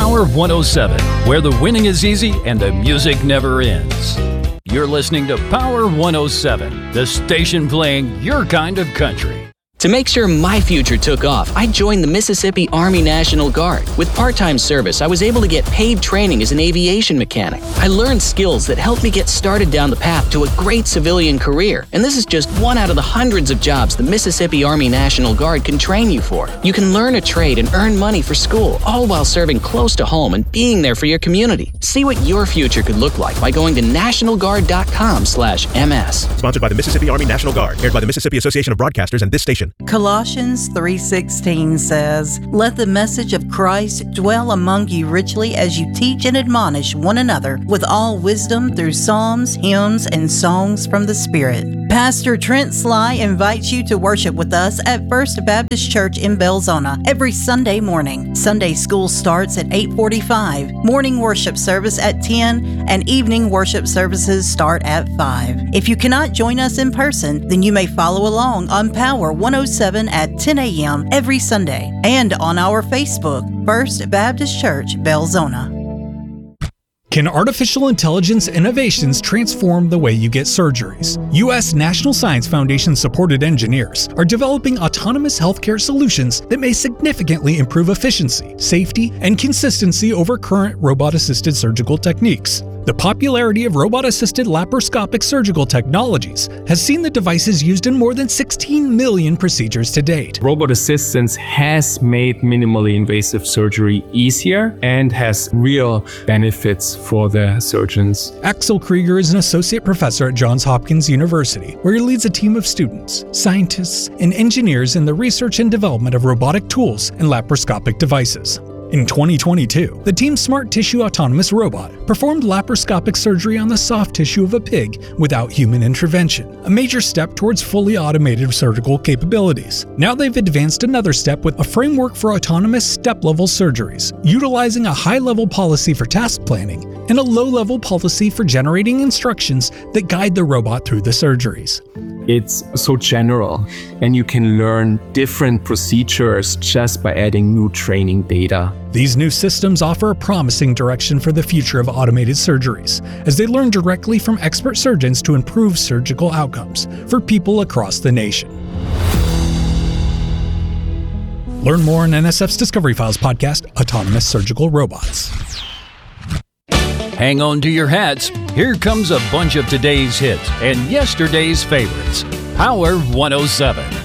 Power 107, where the winning is easy and the music never ends. You're listening to Power 107, the station playing your kind of country. To make sure my future took off, I joined the Mississippi Army National Guard. With part-time service, I was able to get paid training as an aviation mechanic. I learned skills that helped me get started down the path to a great civilian career. And this is just one out of the hundreds of jobs the Mississippi Army National Guard can train you for. You can learn a trade and earn money for school, all while serving close to home and being there for your community. See what your future could look like by going to nationalguard.com/MS. Sponsored by the Mississippi Army National Guard. Aired by the Mississippi Association of Broadcasters and this station. Colossians 3:16 says, "Let the message of Christ dwell among you richly as you teach and admonish one another with all wisdom through psalms, hymns, and songs from the Spirit." Pastor Trent Sly invites you to worship with us at First Baptist Church in Belzona every Sunday morning. Sunday school starts at 8:45, morning worship service at 10, and evening worship services start at 5. If you cannot join us in person, then you may follow along on Power 107 at 10 a.m. every Sunday and on our Facebook, First Baptist Church, Belzona. Can artificial intelligence innovations transform the way you get surgeries? U.S. National Science Foundation supported engineers are developing autonomous healthcare solutions that may significantly improve efficiency, safety, and consistency over current robot-assisted surgical techniques. The popularity of robot-assisted laparoscopic surgical technologies has seen the devices used in more than 16 million procedures to date. Robot assistance has made minimally invasive surgery easier and has real benefits for the surgeons. Axel Krieger is an associate professor at Johns Hopkins University, where he leads a team of students, scientists, and engineers in the research and development of robotic tools and laparoscopic devices. In 2022, the team's smart tissue autonomous robot performed laparoscopic surgery on the soft tissue of a pig without human intervention, a major step towards fully automated surgical capabilities. Now they've advanced another step with a framework for autonomous step-level surgeries, utilizing a high-level policy for task planning and a low-level policy for generating instructions that guide the robot through the surgeries. It's so general, and you can learn different procedures just by adding new training data. These new systems offer a promising direction for the future of automated surgeries, as they learn directly from expert surgeons to improve surgical outcomes for people across the nation. Learn more on NSF's Discovery Files podcast, Autonomous Surgical Robots. Hang on to your hats. Here comes a bunch of today's hits and yesterday's favorites. Power 107.